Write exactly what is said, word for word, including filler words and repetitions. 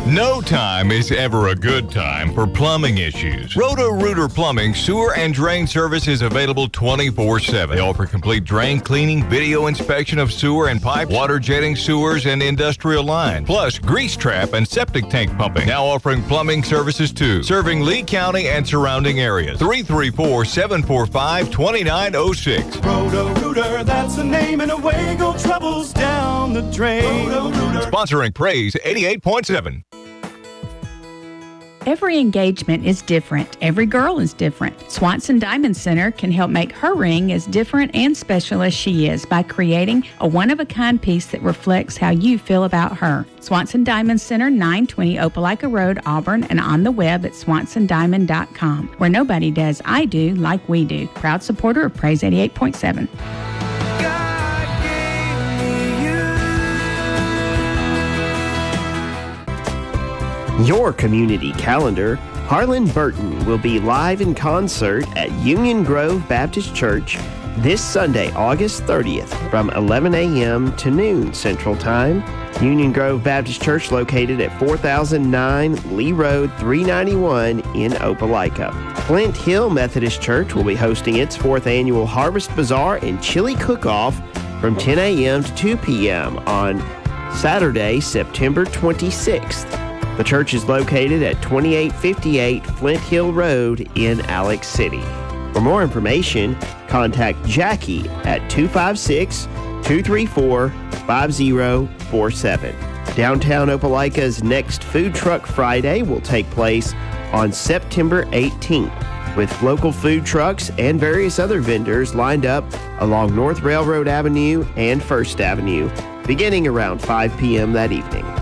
No time is ever a good time for plumbing issues. Roto-Rooter Plumbing sewer and drain service is available twenty-four seven. They offer complete drain cleaning, video inspection of sewer and pipe, water jetting sewers and industrial lines, plus grease trap and septic tank pumping. Now offering plumbing services too, serving Lee County and surrounding areas. three three four, seven four five, two nine zero six. Roto-Rooter, that's the name, and away go troubles down the drain. Roto-Rooter. Sponsoring Praise eighty-eight point seven. Every engagement is different. Every girl is different. Swanson Diamond Center can help make her ring as different and special as she is by creating a one-of-a-kind piece that reflects how you feel about her. Swanson Diamond Center, nine twenty Opelika Road, Auburn, and on the web at swanson diamond dot com, where nobody does I do like we do. Proud supporter of Praise eighty-eight point seven. Your community calendar. Harlan Burton will be live in concert at Union Grove Baptist Church this Sunday, August thirtieth, from eleven a.m. to noon Central Time. Union Grove Baptist Church, located at four thousand nine Lee Road, three ninety-one in Opelika. Flint Hill Methodist Church will be hosting its fourth annual Harvest Bazaar and Chili Cook-Off from ten a.m. to two p.m. on Saturday, September twenty-sixth. The church is located at twenty-eight fifty-eight Flint Hill Road in Alex City. For more information, contact Jackie at two five six, two three four, five zero four seven. Downtown Opelika's next Food Truck Friday will take place on September eighteenth, with local food trucks and various other vendors lined up along North Railroad Avenue and First Avenue, beginning around five p.m. that evening.